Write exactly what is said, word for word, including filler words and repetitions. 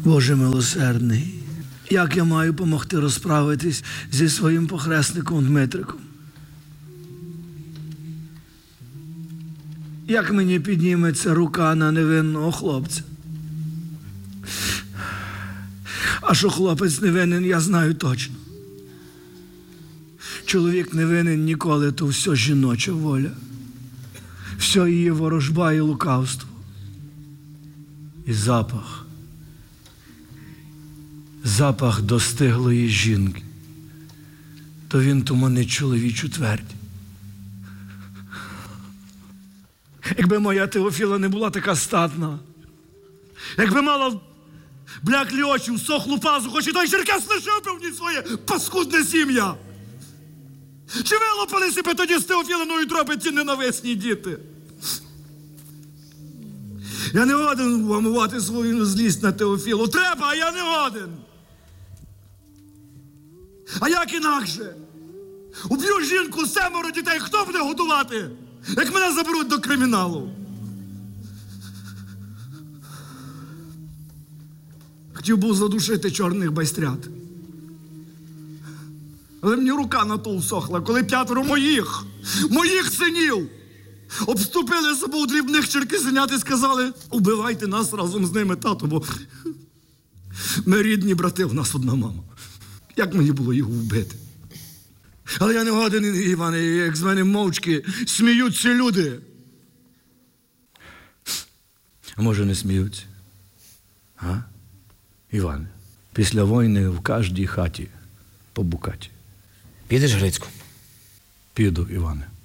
Боже милосердний, як я маю помогти розправитись зі своїм похресником Дмитриком? Як мені підніметься рука на невинного хлопця? А що хлопець не винен, я знаю точно. Чоловік не винен ніколи, то все жіноча воля. Все її ворожба і лукавство. І запах. Запах достиглої жінки. То він тому не чоловічу твердь. Якби моя Теофіла не була така статна, якби мала бляклі очі, всохлу пазуху, чи той черкес лишив би в ній своє паскудне сім'я. Чи вилупили себе тоді з Теофілиною тропи ці ненависні діти? Я не годен вгамувати свою злість на Теофілу. Треба, а я не годен. А як інакше? Уб'ю жінку, семеро дітей, хто буде годувати? Як мене заберуть до криміналу? Хотів був задушити чорних байстрят. Але мені рука на то всохла, коли п'ятеро моїх, моїх синів обступили себе у дрібних черкесенят і сказали: убивайте нас разом з ними, тато, бо ми рідні брати, у нас одна мама. Як мені було його вбити? Але я не годен, Іване, як з мене мовчки сміються люди. А може не сміються? А? Іване, після війни в кожній хаті по букаті. Підеш, Грицьку? Піду, Іване.